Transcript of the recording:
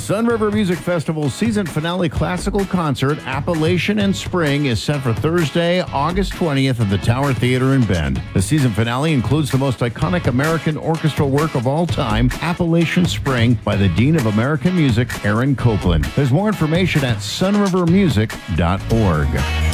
Sun River Music Festival's season finale classical concert, Appalachian in Spring, is set for Thursday, August 20th at the Tower Theater in Bend. The season finale includes the most iconic American orchestral work of all time, Appalachian Spring, by the Dean of American Music, Aaron Copland. There's more information at sunrivermusic.org.